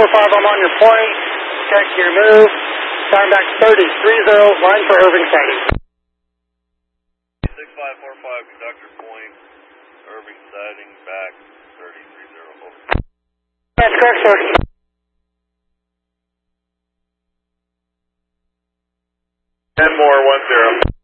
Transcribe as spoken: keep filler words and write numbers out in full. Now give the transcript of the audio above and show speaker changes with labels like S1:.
S1: four five, I'm on your point. Check your move. Time back thirty three zero, line for Irving sighting.
S2: six five four five, conductor point, Irving sighting, back thirty three zero.
S1: That's correct, sir.
S2: ten more, one zero.